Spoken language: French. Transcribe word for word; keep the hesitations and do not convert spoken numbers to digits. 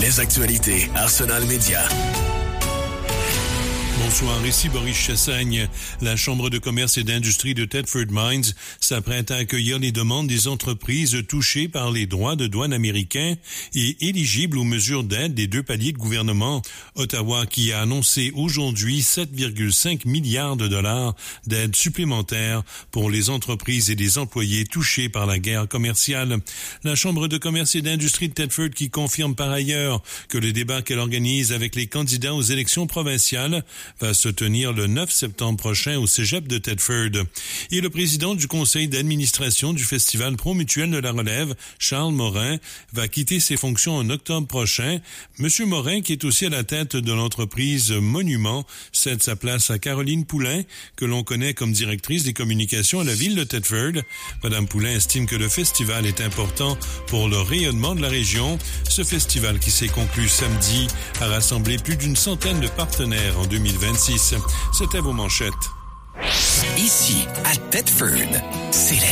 Les actualités Arsenal Média. Bonsoir, ici Boris Chassagne. La Chambre de commerce et d'industrie de Thetford Mines s'apprête à accueillir les demandes des entreprises touchées par les droits de douane américains et éligibles aux mesures d'aide des deux paliers de gouvernement. Ottawa qui a annoncé aujourd'hui sept virgule cinq milliards de dollars d'aide supplémentaires pour les entreprises et les employés touchés par la guerre commerciale. La Chambre de commerce et d'industrie de Thetford qui confirme par ailleurs que le débat qu'elle organise avec les candidats aux élections provinciales va se tenir le neuf septembre prochain au cégep de Thetford. Et le président du conseil d'administration du Festival Promutuel de la Relève, Charles Morin, va quitter ses fonctions en octobre prochain. Monsieur Morin, qui est aussi à la tête de l'entreprise Monument, cède sa place à Caroline Poulain, que l'on connaît comme directrice des communications à la ville de Thetford. Madame Poulain estime que le festival est important pour le rayonnement de la région. Ce festival qui s'est conclu samedi a rassemblé plus d'une centaine de partenaires en deux mille vingt-six. C'était vos manchettes. Ici, à Thetford, c'est la